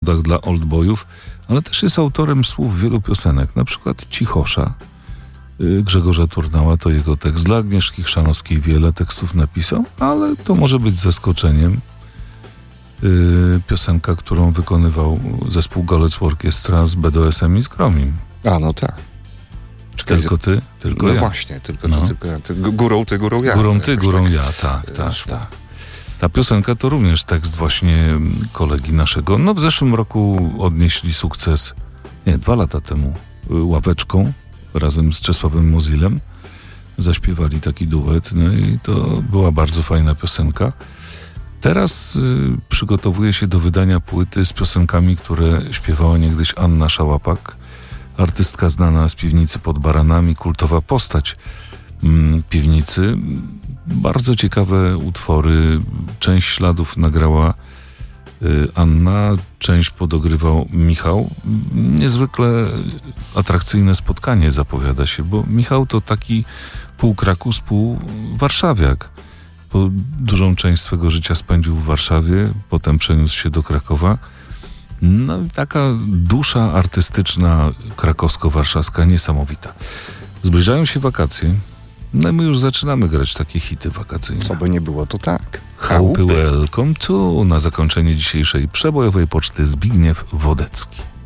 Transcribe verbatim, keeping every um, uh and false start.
samochodach dla oldboyów, ale też jest autorem słów wielu piosenek, na przykład Cichosza Grzegorza Turnała, to jego tekst. Dla Agnieszki Chrzanowskiej wiele tekstów napisał, ale to może być zaskoczeniem. Yy, piosenka, którą wykonywał zespół Golec Orkiestra z B D S em i z Gromim. A, no tak. Czekaj, tylko ty, tylko no ja. właśnie, tylko no. ty, tylko ja. Ty, górą ty, górą ja. Górą ty, górą tak, ja, tak, tak, szło. tak. Ta piosenka to również tekst właśnie kolegi naszego. No w zeszłym roku odnieśli sukces, nie, dwa lata temu, Ławeczką razem z Czesławem Mozilem. Zaśpiewali taki duet, no i to była bardzo fajna piosenka. Teraz y, przygotowuje się do wydania płyty z piosenkami, które śpiewała niegdyś Anna Szałapak, artystka znana z Piwnicy pod Baranami, kultowa postać mm, Piwnicy. Bardzo ciekawe utwory. Część śladów nagrała y, Anna, część podogrywał Michał. Niezwykle atrakcyjne spotkanie zapowiada się, bo Michał to taki pół Krakus, pół warszawiak. Bo dużą część swego życia spędził w Warszawie, potem przeniósł się do Krakowa. No i taka dusza artystyczna krakowsko-warszawska niesamowita. Zbliżają się wakacje, no i my już zaczynamy grać takie hity wakacyjne. Co by nie było, to tak. Chałupy welcome to, na zakończenie dzisiejszej przebojowej poczty Zbigniew Wodecki.